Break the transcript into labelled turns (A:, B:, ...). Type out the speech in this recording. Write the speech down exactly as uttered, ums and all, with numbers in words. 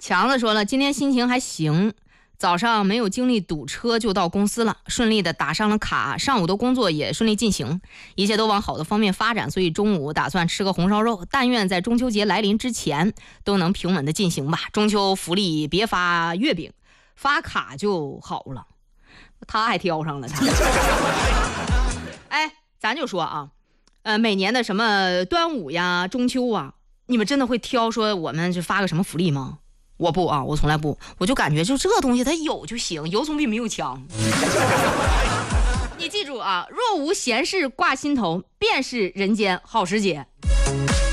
A: 强子说了，今天心情还行，早上没有经历堵车就到公司了，顺利的打上了卡，上午的工作也顺利进行，一切都往好的方面发展，所以中午打算吃个红烧肉，但愿在中秋节来临之前都能平稳的进行吧。中秋福利别发月饼，发卡就好了。他还挑上了他。哎，咱就说啊，呃，每年的什么端午呀、中秋啊，你们真的会挑说我们是发个什么福利吗？我不啊，我从来不，我就感觉就这东西它有就行，有总比没有强。你记住啊，若无闲事挂心头，便是人间好时节。